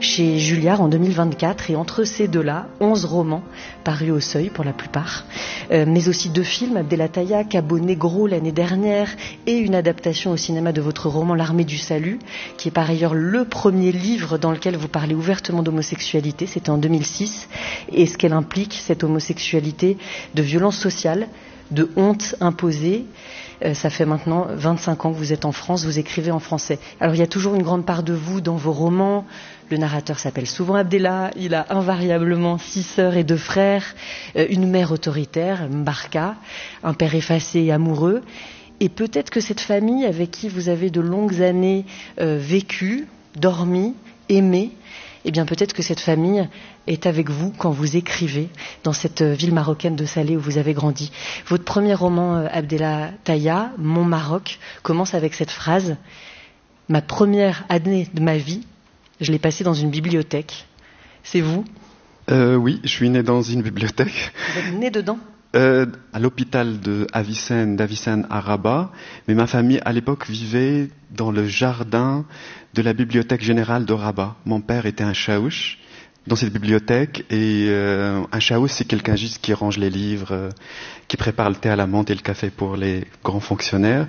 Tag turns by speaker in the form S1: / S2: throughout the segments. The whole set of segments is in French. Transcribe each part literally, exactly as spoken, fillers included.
S1: chez Julliard en deux mille vingt-quatre. Et entre ces deux-là, onze romans parus au Seuil pour la plupart, euh, mais aussi deux films, Abdelataya, Cabo Negro l'année dernière, et une adaptation au cinéma de votre roman L'Armée du Salut, qui est par ailleurs le premier livre dans lequel vous parlez ouvertement d'homosexualité. C'était en deux mille six. Et ce qu'elle implique, cette homosexualité, de violence sociale, de honte imposée. Euh, ça fait maintenant vingt-cinq ans que vous êtes en France, vous écrivez en français. Alors il y a toujours une grande part de vous dans vos romans. Le narrateur s'appelle souvent Abdella, il a invariablement six sœurs et deux frères, euh, une mère autoritaire, Mbarka, un père effacé et amoureux. Et peut-être que cette famille avec qui vous avez de longues années euh, vécu, dormi, aimé, eh bien peut-être que cette famille est avec vous quand vous écrivez dans cette ville marocaine de Salé où vous avez grandi. Votre premier roman, Abdelataya, Mon Maroc, commence avec cette phrase: ma première année de ma vie, je l'ai passée dans une bibliothèque. C'est vous ?
S2: euh, Oui, je suis né dans une bibliothèque.
S1: Vous êtes né dedans ?
S2: Euh, à l'hôpital de Avicenne, d'Avicenne à Rabat, mais ma famille à l'époque vivait dans le jardin de la bibliothèque générale de Rabat. Mon père était un chaouch dans cette bibliothèque, et euh, un chaouch, c'est quelqu'un juste qui range les livres, euh, qui prépare le thé à la menthe et le café pour les grands fonctionnaires.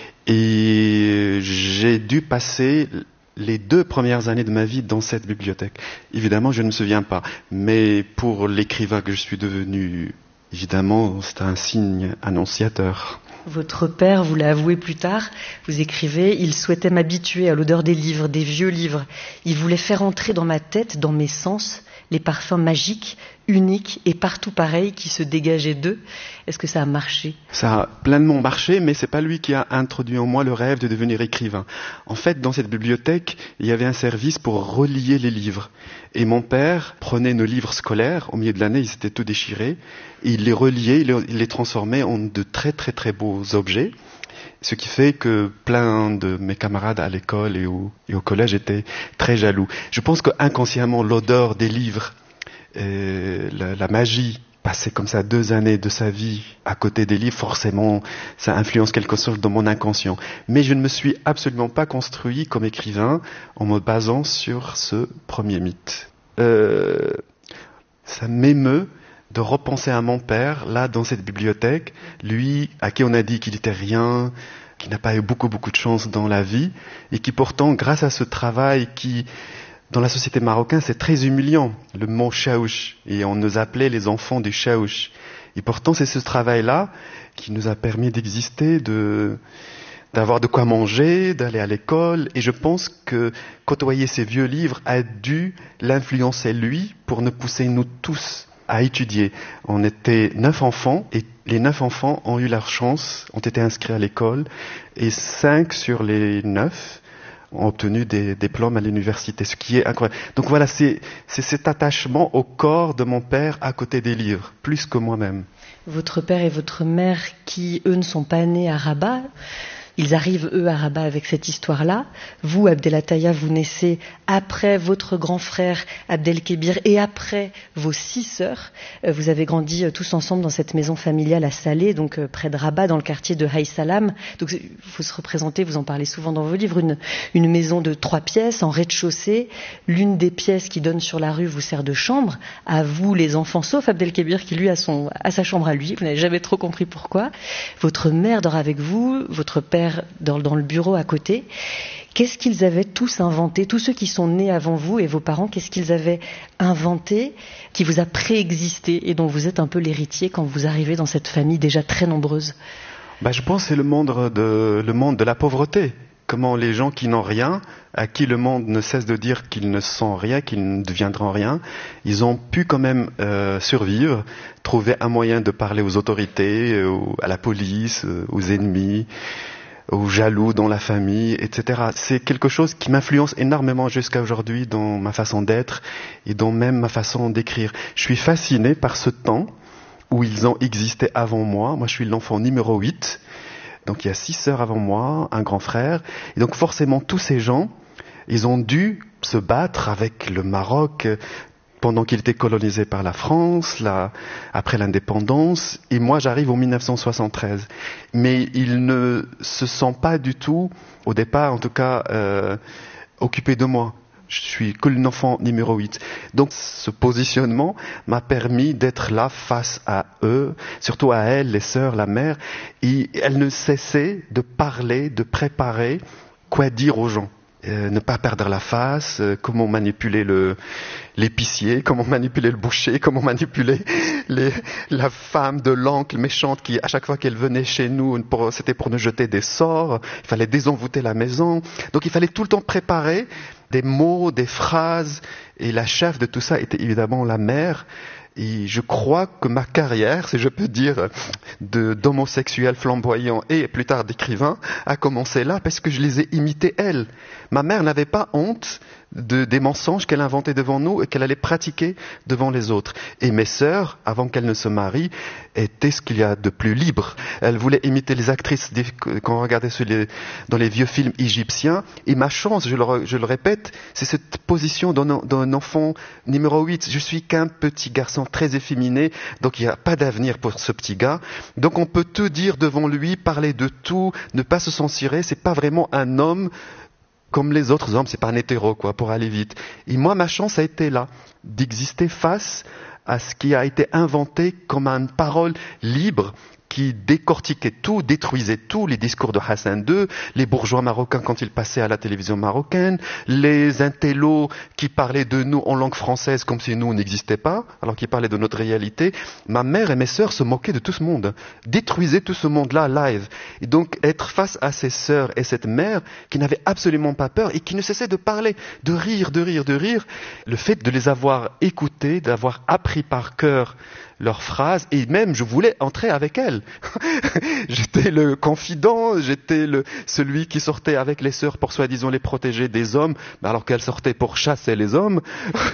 S2: Et j'ai dû passer les deux premières années de ma vie dans cette bibliothèque. Évidemment, je ne me souviens pas, mais pour l'écrivain que je suis devenu, évidemment, c'est un signe annonciateur.
S1: Votre père, vous l'a avoué plus tard, vous écrivez: il souhaitait m'habituer à l'odeur des livres, des vieux livres. Il voulait faire entrer dans ma tête, dans mes sens, les parfums magiques, uniques et partout pareils qui se dégageaient d'eux. Est-ce que ça a marché ?
S2: Ça a pleinement marché, mais c'est pas lui qui a introduit en moi le rêve de devenir écrivain. En fait, dans cette bibliothèque, il y avait un service pour relier les livres. Et mon père prenait nos livres scolaires, au milieu de l'année, ils étaient tout déchirés, et il les reliait, il les transformait en de très très très beaux objets. Ce qui fait que plein de mes camarades à l'école et au, et au collège étaient très jaloux. Je pense qu'inconsciemment, l'odeur des livres, et la, la magie, passer comme ça deux années de sa vie à côté des livres, forcément, ça influence quelque chose dans mon inconscient. Mais je ne me suis absolument pas construit comme écrivain en me basant sur ce premier mythe. Euh, ça m'émeut de repenser à mon père, là, dans cette bibliothèque, lui, à qui on a dit qu'il n'était rien, qui n'a pas eu beaucoup, beaucoup de chance dans la vie, et qui pourtant, grâce à ce travail qui, dans la société marocaine, c'est très humiliant, le mot chaouch, et on nous appelait les enfants du chaouch. Et pourtant, c'est ce travail-là qui nous a permis d'exister, de, d'avoir de quoi manger, d'aller à l'école, et je pense que côtoyer ces vieux livres a dû l'influencer lui pour nous pousser, nous tous, à étudier. On était neuf enfants et les neuf enfants ont eu leur chance, ont été inscrits à l'école et cinq sur les neuf ont obtenu des diplômes à l'université, ce qui est incroyable. Donc voilà, c'est, c'est cet attachement au corps de mon père à côté des livres, plus que moi-même.
S1: Votre père et votre mère, qui eux ne sont pas nés à Rabat, ils arrivent, eux, à Rabat avec cette histoire-là. Vous, Abdelataya, vous naissez après votre grand frère Abdelkébir et après vos six sœurs. Vous avez grandi tous ensemble dans cette maison familiale à Salé, donc près de Rabat, dans le quartier de Haï Salam. Donc il faut se représenter, vous en parlez souvent dans vos livres, une, une maison de trois pièces en rez-de-chaussée. L'une des pièces qui donne sur la rue vous sert de chambre, à vous les enfants, sauf Abdelkébir qui lui a, son, a sa chambre à lui. Vous n'avez jamais trop compris pourquoi. Votre mère dort avec vous, votre père Dans, dans le bureau à côté. Qu'est-ce qu'ils avaient tous inventé, tous ceux qui sont nés avant vous et vos parents, qu'est-ce qu'ils avaient inventé qui vous a préexisté et dont vous êtes un peu l'héritier quand vous arrivez dans cette famille déjà très nombreuse?
S2: Bah, je pense que c'est le monde de, le monde de la pauvreté. Comment les gens qui n'ont rien, à qui le monde ne cesse de dire qu'ils ne sont rien, qu'ils ne deviendront rien, ils ont pu quand même euh, survivre, trouver un moyen de parler aux autorités, euh, à la police, euh, aux ennemis, aux jaloux dans la famille, et cetera. C'est quelque chose qui m'influence énormément jusqu'à aujourd'hui dans ma façon d'être et dans même ma façon d'écrire. Je suis fasciné par ce temps où ils ont existé avant moi. Moi, je suis l'enfant numéro huit. Donc il y a six sœurs avant moi, un grand frère. Et donc forcément, tous ces gens, ils ont dû se battre avec le Maroc pendant qu'il était colonisé par la France, là, après l'indépendance. Et moi, j'arrive en dix-neuf cent soixante-treize. Mais ils ne se sentent pas du tout, au départ en tout cas, euh, occupés de moi. Je suis que l'enfant numéro huit. Donc ce positionnement m'a permis d'être là face à eux, surtout à elle, les sœurs, la mère. Et elle ne cessait de parler, de préparer quoi dire aux gens. Euh, ne pas perdre la face, euh, comment manipuler le, l'épicier, comment manipuler le boucher, comment manipuler les, la femme de l'oncle méchante qui, à chaque fois qu'elle venait chez nous, pour, c'était pour nous jeter des sorts, il fallait désenvoûter la maison. Donc il fallait tout le temps préparer des mots, des phrases, et la chef de tout ça était évidemment la mère. Et je crois que ma carrière, si je peux dire, de, d'homosexuel flamboyant et plus tard d'écrivain, a commencé là parce que je les ai imités elle. Ma mère n'avait pas honte de, des mensonges qu'elle inventait devant nous et qu'elle allait pratiquer devant les autres. Et mes sœurs, avant qu'elles ne se marient, étaient ce qu'il y a de plus libre. Elles voulaient imiter les actrices quand on regardait sur les, dans les vieux films égyptiens. Et ma chance, je le, je le répète, c'est cette position d'un, d'un enfant numéro huit. Je suis qu'un petit garçon très efféminé, donc il n'y a pas d'avenir pour ce petit gars. Donc on peut tout dire devant lui, parler de tout, ne pas se censurer. C'est pas vraiment un homme comme les autres hommes, c'est pas un hétéro, quoi, pour aller vite. Et moi, ma chance a été là, d'exister face à ce qui a été inventé comme une parole libre, qui décortiquait tout, détruisait tout, les discours de Hassan deux, les bourgeois marocains quand ils passaient à la télévision marocaine, les intellos qui parlaient de nous en langue française comme si nous n'existions pas, alors qu'ils parlaient de notre réalité. Ma mère et mes sœurs se moquaient de tout ce monde, détruisaient tout ce monde-là live. Et donc être face à ces sœurs et cette mère qui n'avaient absolument pas peur et qui ne cessaient de parler, de rire, de rire, de rire, le fait de les avoir écoutées, d'avoir appris par cœur leurs phrases, et même je voulais entrer avec elles. J'étais le confident, j'étais le, celui qui sortait avec les sœurs pour soi-disant les protéger des hommes, alors qu'elles sortaient pour chasser les hommes.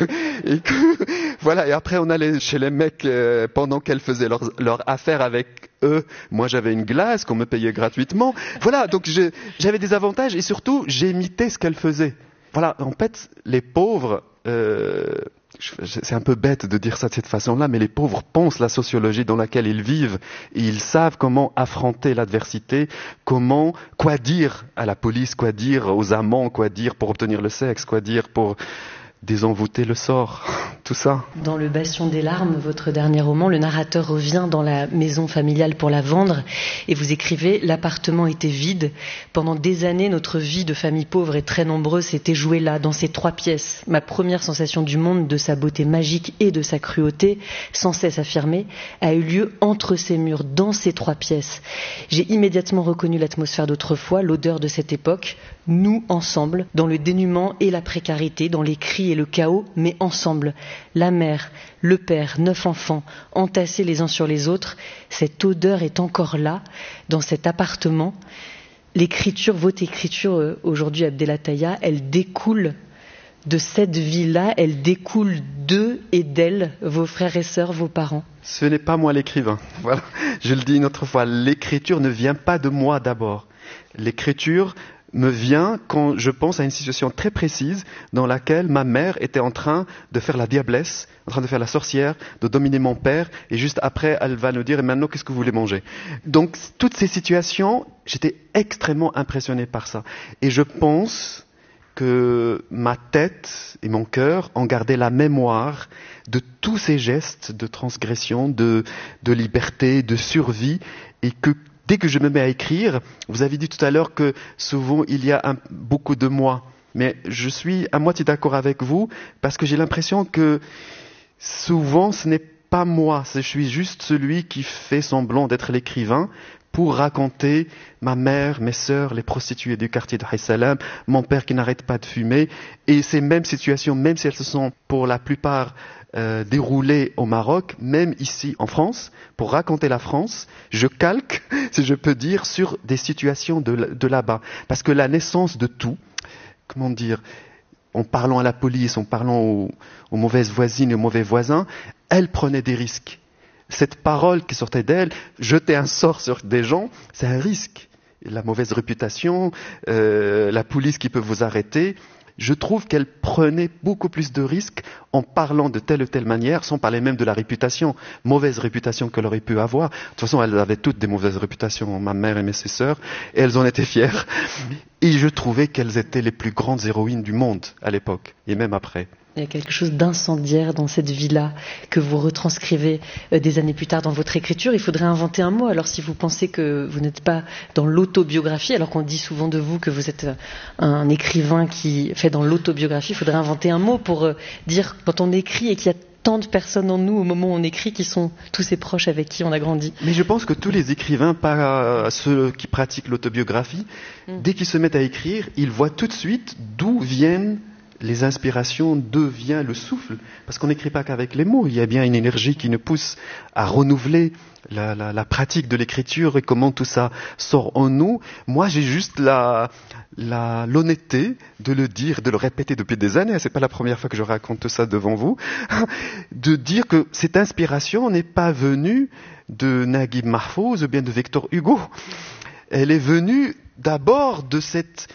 S2: Et que, voilà, et après on allait chez les mecs euh, pendant qu'elles faisaient leur, leur affaire avec eux. Moi j'avais une glace qu'on me payait gratuitement. Voilà, donc je, j'avais des avantages et surtout j'imitais ce qu'elles faisaient. Voilà, en fait, les pauvres... Euh, c'est un peu bête de dire ça de cette façon-là, mais les pauvres pensent la sociologie dans laquelle ils vivent et ils savent comment affronter l'adversité, comment, quoi dire à la police, quoi dire aux amants, quoi dire pour obtenir le sexe, quoi dire pour désenvoûter le sort, tout ça.
S1: Dans Le Bastion des larmes, votre dernier roman, le narrateur revient dans la maison familiale pour la vendre et vous écrivez « L'appartement était vide. Pendant des années, notre vie de famille pauvre et très nombreuse s'était jouée là, dans ces trois pièces. Ma première sensation du monde, de sa beauté magique et de sa cruauté, sans cesse affirmée, a eu lieu entre ces murs, dans ces trois pièces. J'ai immédiatement reconnu l'atmosphère d'autrefois, l'odeur de cette époque, nous ensemble, dans le dénuement et la précarité, dans les cris et le chaos, mais ensemble. La mère, le père, neuf enfants, entassés les uns sur les autres, cette odeur est encore là, dans cet appartement. L'écriture, votre écriture aujourd'hui, Abdelataya, elle découle de cette vie-là, elle découle d'eux et d'elles, vos frères et sœurs, vos parents.
S2: Ce n'est pas moi l'écrivain. Voilà. Je le dis une autre fois, l'écriture ne vient pas de moi d'abord. L'écriture me vient quand je pense à une situation très précise dans laquelle ma mère était en train de faire la diablesse, en train de faire la sorcière, de dominer mon père, et juste après, elle va nous dire « Et maintenant, qu'est-ce que vous voulez manger ?» Donc, toutes ces situations, j'étais extrêmement impressionné par ça. Et je pense que ma tête et mon cœur ont gardé la mémoire de tous ces gestes de transgression, de, de liberté, de survie, et que dès que je me mets à écrire, vous avez dit tout à l'heure que souvent il y a un, beaucoup de moi, mais je suis à moitié d'accord avec vous parce que j'ai l'impression que souvent ce n'est pas moi, je suis juste celui qui fait semblant d'être l'écrivain pour raconter ma mère, mes sœurs, les prostituées du quartier de Haït Salam, mon père qui n'arrête pas de fumer, et ces mêmes situations, même si elles se sont pour la plupart Euh, déroulé au Maroc, même ici en France, pour raconter la France, je calque, si je peux dire, sur des situations de, de là-bas. Parce que la naissance de tout, comment dire, en parlant à la police, en parlant aux, aux mauvaises voisines et aux mauvais voisins, elle prenait des risques. Cette parole qui sortait d'elle, jeter un sort sur des gens, c'est un risque. La mauvaise réputation, euh, la police qui peut vous arrêter. je trouve qu'elle prenait beaucoup plus de risques en parlant de telle ou telle manière, sans parler même de la réputation, mauvaise réputation qu'elle aurait pu avoir. De toute façon, elles avaient toutes des mauvaises réputations, ma mère et mes sœurs, et elles en étaient fières. Et je trouvais qu'elles étaient les plus grandes héroïnes du monde à l'époque, et même après.
S1: Il y a quelque chose d'incendiaire dans cette vie-là que vous retranscrivez euh, des années plus tard dans votre écriture. Il faudrait inventer un mot. Alors si vous pensez que vous n'êtes pas dans l'autobiographie, alors qu'on dit souvent de vous que vous êtes un écrivain qui fait dans l'autobiographie, il faudrait inventer un mot pour euh, dire quand on écrit et qu'il y a tant de personnes en nous au moment où on écrit qui sont tous ces proches avec qui on a grandi.
S2: Mais je pense que tous les écrivains, pas ceux qui pratiquent l'autobiographie, mm. dès qu'ils se mettent à écrire, ils voient tout de suite d'où viennent les inspirations, d'où vient le souffle. Parce qu'on n'écrit pas qu'avec les mots. Il y a bien une énergie qui nous pousse à renouveler la, la, la pratique de l'écriture et comment tout ça sort en nous. Moi, j'ai juste la, la, l'honnêteté de le dire, de le répéter depuis des années. C'est pas la première fois que je raconte ça devant vous. De dire que cette inspiration n'est pas venue de Naguib Mahfouz ou bien de Victor Hugo. Elle est venue d'abord de cette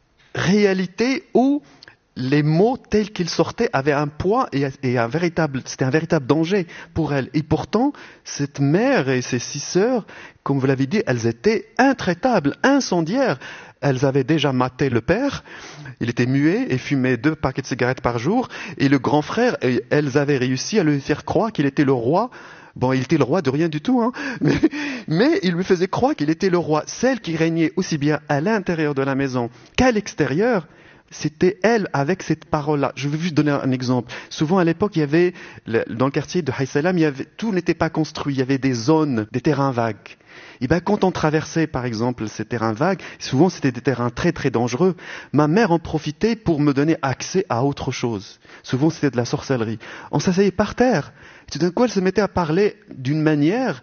S2: réalité où les mots tels qu'ils sortaient avaient un poids et, et un véritable, c'était un véritable danger pour elle. Et pourtant, cette mère et ses six sœurs, comme vous l'avez dit, elles étaient intraitables, incendiaires. Elles avaient déjà maté le père, il était muet et fumait deux paquets de cigarettes par jour. Et le grand frère, elles avaient réussi à lui faire croire qu'il était le roi. Bon, il était le roi de rien du tout, hein. mais, mais il lui faisait croire qu'il était le roi. Celle qui régnait aussi bien à l'intérieur de la maison qu'à l'extérieur, c'était elle avec cette parole-là. Je vais juste donner un exemple. Souvent à l'époque, il y avait, dans le quartier de Haït Salam, il y avait, tout n'était pas construit. Il y avait des zones, des terrains vagues. Et ben, quand on traversait, par exemple, ces terrains vagues, souvent c'était des terrains très très dangereux. Ma mère en profitait pour me donner accès à autre chose. Souvent c'était de la sorcellerie. On s'asseyait par terre. Et tout d'un coup, elle se mettait à parler d'une manière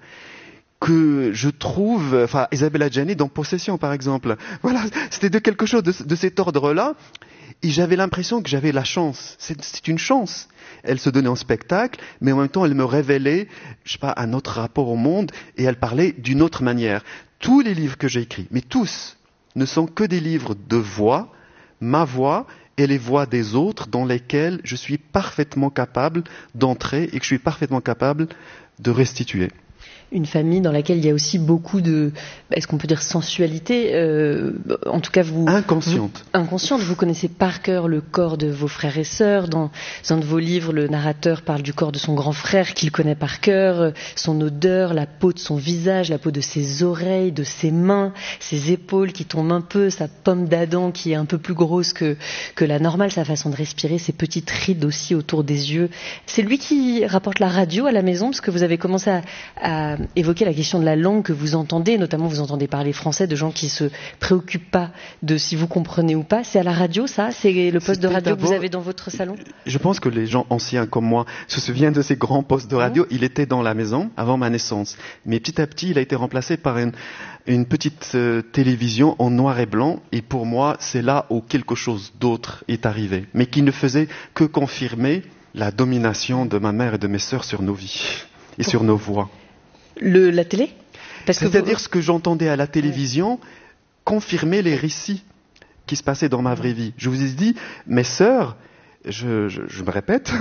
S2: que je trouve, enfin, Isabelle Adjani dans Possession, par exemple. Voilà, c'était de quelque chose de, de cet ordre-là. Et j'avais l'impression que j'avais la chance. C'est, c'est une chance. Elle se donnait en spectacle, mais en même temps, elle me révélait, je sais pas, un autre rapport au monde, et elle parlait d'une autre manière. Tous les livres que j'ai écrits, mais tous, ne sont que des livres de voix, ma voix et les voix des autres, dans lesquelles je suis parfaitement capable d'entrer et que je suis parfaitement capable de restituer.
S1: Une famille dans laquelle il y a aussi beaucoup de, est-ce qu'on peut dire sensualité, euh, en tout cas vous...
S2: Inconsciente.
S1: Vous, inconsciente, vous connaissez par cœur le corps de vos frères et sœurs. Dans un de vos livres, le narrateur parle du corps de son grand frère qu'il connaît par cœur, son odeur, la peau de son visage, la peau de ses oreilles, de ses mains, ses épaules qui tombent un peu, sa pomme d'Adam qui est un peu plus grosse que, que la normale, sa façon de respirer, ses petites rides aussi autour des yeux. C'est lui qui rapporte la radio à la maison, parce que vous avez commencé à, à évoquer la question de la langue que vous entendez, notamment vous entendez parler français de gens qui se préoccupent pas de si vous comprenez ou pas. C'est à la radio, ça? C'est le poste C'était de radio que vous avez dans votre salon?
S2: Je pense que les gens anciens comme moi se souviennent de ces grands postes de radio. Mmh. Il était dans la maison avant ma naissance. Mais petit à petit, il a été remplacé par une, une petite euh, télévision en noir et blanc. Et pour moi, c'est là où quelque chose d'autre est arrivé. Mais qui ne faisait que confirmer la domination de ma mère et de mes sœurs sur nos vies et sur nos voix.
S1: Le, la télé Parce
S2: C'est-à-dire
S1: que vous...
S2: ce que j'entendais à la télévision confirmait les récits qui se passaient dans ma vraie vie. Je vous ai dit, mes sœurs, je, je, je me répète,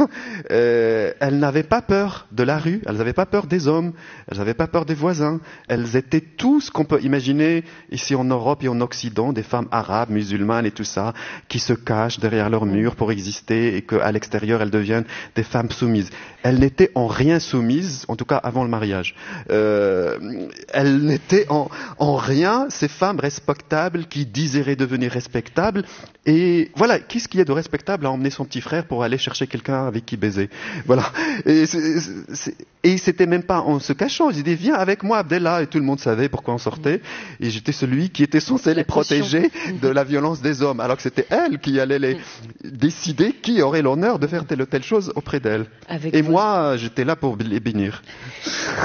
S2: euh, elles n'avaient pas peur de la rue, elles n'avaient pas peur des hommes, elles n'avaient pas peur des voisins. Elles étaient tout ce qu'on peut imaginer ici en Europe et en Occident, des femmes arabes, musulmanes et tout ça, qui se cachent derrière leurs murs pour exister et qu'à l'extérieur elles deviennent des femmes soumises. Elles n'étaient en rien soumises, en tout cas avant le mariage. Euh, elles n'étaient en, en rien ces femmes respectables qui désiraient devenir respectables. Et voilà, qu'est-ce qu'il y a de respectable à emmener son petit frère pour aller chercher quelqu'un avec qui baiser? Voilà. Et, c'est, c'est, et c'était même pas en se cachant. Ils disaient, viens avec moi, Abdallah. Et tout le monde savait pourquoi on sortait. Et j'étais celui qui était censé les protéger de la violence des hommes. Alors que c'était elle qui allait les décider qui aurait l'honneur de faire telle ou telle chose auprès d'elle. Avec et vous. Moi, j'étais là pour les bénir.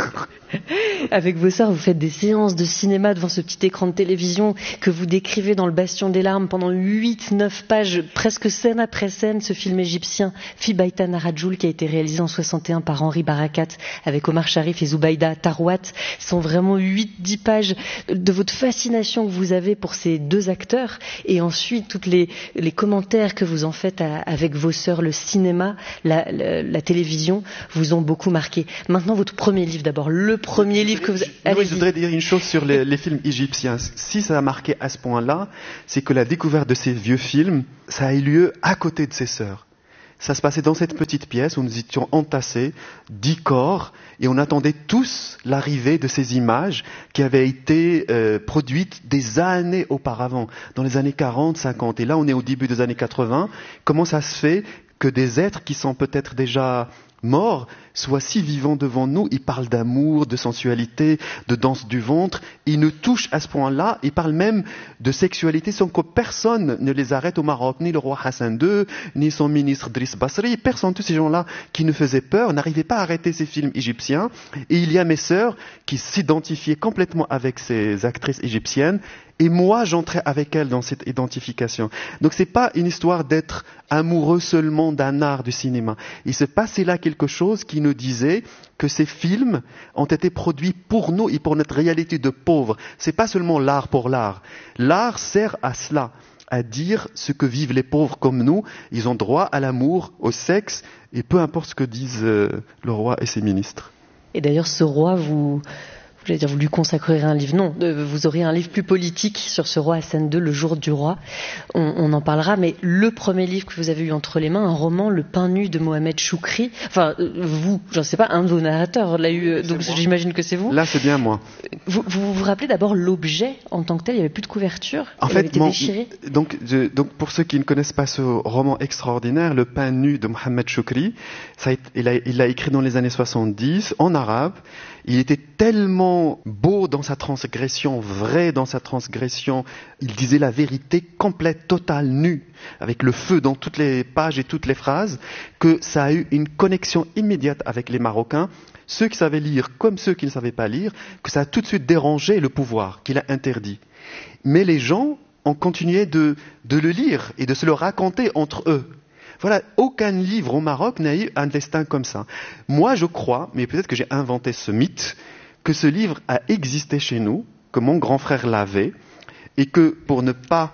S1: Avec vos sœurs, vous faites des séances de cinéma devant ce petit écran de télévision que vous décrivez dans Le Bastion des larmes pendant huit neuf pages, presque scène après scène, ce film égyptien Fi Baytan Arajoul qui a été réalisé en soixante et un par Henri Barakat avec Omar Sharif et Zoubaïda Tarouat. Ce sont vraiment huit dix pages de votre fascination que vous avez pour ces deux acteurs et ensuite tous les, les commentaires que vous en faites à, avec vos sœurs, le cinéma, la, la, la télévision vous ont beaucoup marqué. Maintenant, votre premier livre d'abord, le premier livre que vous...
S2: Oui, je voudrais dire une chose sur les, les films égyptiens. Si ça a marqué à ce point-là, c'est que la découverte de ces vieux films, ça a eu lieu à côté de ses sœurs. Ça se passait dans cette petite pièce où nous étions entassés, dix corps, et on attendait tous l'arrivée de ces images qui avaient été euh, produites des années auparavant, dans les années quarante, cinquante. Et là, on est au début des années quatre-vingts. Comment ça se fait que des êtres qui sont peut-être déjà morts soient si vivants devant nous? Ils parlent d'amour, de sensualité, de danse du ventre. Ils nous touchent à ce point-là. Ils parlent même de sexualité sans que personne ne les arrête au Maroc, ni le roi Hassan deux, ni son ministre Driss Basri. Personne, tous ces gens-là qui nous faisaient peur, n'arrivaient pas à arrêter ces films égyptiens. Et il y a mes sœurs qui s'identifiaient complètement avec ces actrices égyptiennes. Et moi, j'entrais avec elles dans cette identification. Donc, c'est pas une histoire d'être amoureux seulement d'un art du cinéma. Il se passait là quelque chose qui nous disait que ces films ont été produits pour nous et pour notre réalité de pauvres. C'est pas seulement l'art pour l'art. L'art sert à cela, à dire ce que vivent les pauvres comme nous. Ils ont droit à l'amour, au sexe, et peu importe ce que disent euh, le roi et ses ministres.
S1: Et d'ailleurs, ce roi, vous... J'allais dire, vous lui consacrerez un livre. Non, vous aurez un livre plus politique sur ce roi Hassan deux, Le jour du roi. On, on en parlera, mais le premier livre que vous avez eu entre les mains, un roman, Le pain nu de Mohamed Choukri. Enfin, vous, j'en sais pas, un de vos narrateurs l'a eu, donc moi. J'imagine que c'est vous.
S2: Là, c'est bien moi.
S1: Vous vous, vous rappelez d'abord l'objet en tant que tel? Il n'y avait plus de couverture.
S2: En
S1: il
S2: fait,
S1: avait été
S2: mon,
S1: déchiré.
S2: Donc, je, donc, pour ceux qui ne connaissent pas ce roman extraordinaire, Le pain nu de Mohamed Choukri, ça a, il, a, il l'a écrit dans les années soixante-dix, en arabe. Il était tellement beau dans sa transgression, vrai dans sa transgression. Il disait la vérité complète, totale, nue, avec le feu dans toutes les pages et toutes les phrases, que ça a eu une connexion immédiate avec les Marocains, ceux qui savaient lire comme ceux qui ne savaient pas lire, que ça a tout de suite dérangé le pouvoir, qu'il a interdit. Mais les gens ont continué de, de le lire et de se le raconter entre eux. Voilà, aucun livre au Maroc n'a eu un destin comme ça. Moi, je crois, mais peut-être que j'ai inventé ce mythe, que ce livre a existé chez nous, que mon grand frère l'avait, et que pour ne pas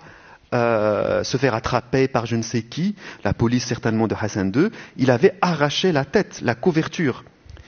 S2: euh, se faire attraper par je ne sais qui, la police certainement de Hassan deux, il avait arraché la tête, la couverture.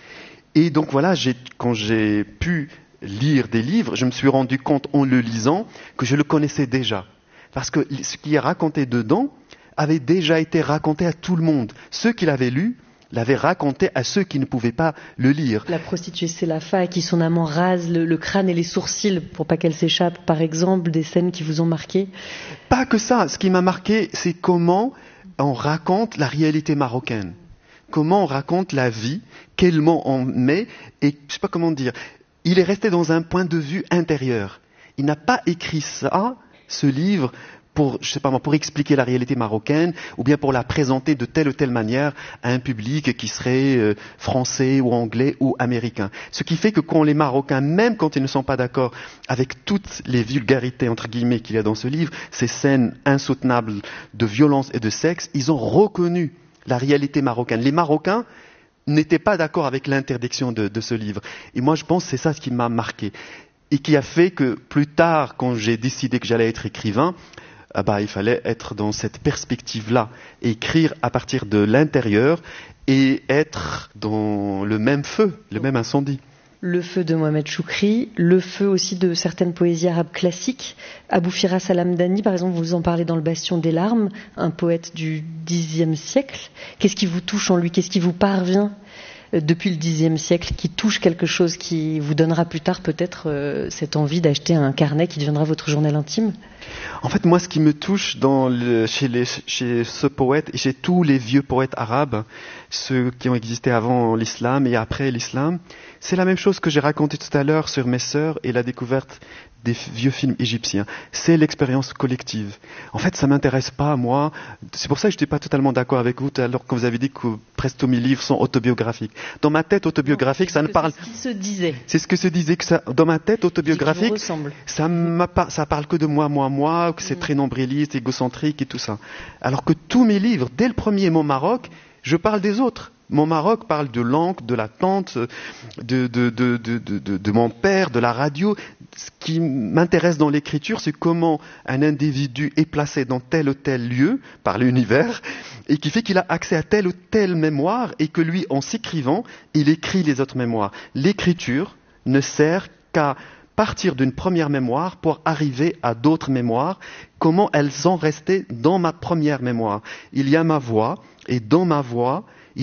S2: Et donc voilà, j'ai, quand j'ai pu lire des livres, je me suis rendu compte en le lisant que je le connaissais déjà. Parce que ce qui est raconté dedans avait déjà été raconté à tout le monde. Ceux qui l'avaient lu l'avaient raconté à ceux qui ne pouvaient pas le lire. La
S1: prostituée Selafa à qui son amant rase le, le crâne et les sourcils pour pas qu'elle s'échappe, par exemple, des scènes qui vous ont marqué?
S2: Pas que ça. Ce qui m'a marqué, c'est comment on raconte la réalité marocaine. Comment on raconte la vie, quel mot on met, et je sais pas comment dire. Il est resté dans un point de vue intérieur. Il n'a pas écrit ça, ce livre, pour, je sais pas moi, pour expliquer la réalité marocaine, ou bien pour la présenter de telle ou telle manière à un public qui serait euh, français ou anglais ou américain. Ce qui fait que quand les Marocains, même quand ils ne sont pas d'accord avec toutes les vulgarités entre guillemets qu'il y a dans ce livre, ces scènes insoutenables de violence et de sexe, ils ont reconnu la réalité marocaine. Les Marocains n'étaient pas d'accord avec l'interdiction de, de ce livre. Et moi, je pense que c'est ça ce qui m'a marqué. Et qui a fait que plus tard, quand j'ai décidé que j'allais être écrivain, ah bah, il fallait être dans cette perspective-là, écrire à partir de l'intérieur et être dans le même feu, le même incendie.
S1: Le feu de Mohamed Choukri, le feu aussi de certaines poésies arabes classiques. Abou Firas al-Hamdani, par exemple, vous en parlez dans Le Bastion des larmes, un poète du dixième siècle. Qu'est-ce qui vous touche en lui? Qu'est-ce qui vous parvient depuis le dixième siècle, qui touche quelque chose qui vous donnera plus tard peut-être euh, cette envie d'acheter un carnet qui deviendra votre journal intime?
S2: En fait, moi, ce qui me touche dans le, chez, les, chez ce poète et chez tous les vieux poètes arabes, ceux qui ont existé avant l'islam et après l'islam, c'est la même chose que j'ai raconté tout à l'heure sur mes sœurs et la découverte des vieux films égyptiens. C'est l'expérience collective. En fait, ça m'intéresse pas, moi. C'est pour ça que je n'étais pas totalement d'accord avec vous tout à l'heure quand vous avez dit que presque tous mes livres sont autobiographiques. Dans ma tête autobiographique,
S1: non,
S2: ça ne parle...
S1: C'est ce qui se disait.
S2: C'est ce que se disait, que ça, dans ma tête autobiographique, ça, ça parle que de moi, moi, moi, que c'est mmh. très nombriliste, égocentrique et tout ça. Alors que tous mes livres, dès le premier Mon Maroc, je parle des autres. Mon Maroc parle de l'oncle, de la tante, de, de, de, de, de, de mon père, de la radio. Ce qui m'intéresse dans l'écriture, c'est comment un individu est placé dans tel ou tel lieu par l'univers et qui fait qu'il a accès à telle ou telle mémoire et que lui, en s'écrivant, il écrit les autres mémoires. L'écriture ne sert qu'à partir d'une première mémoire pour arriver à d'autres mémoires, comment elles sont restées dans ma première mémoire. Il y a ma voix, et dans ma voix,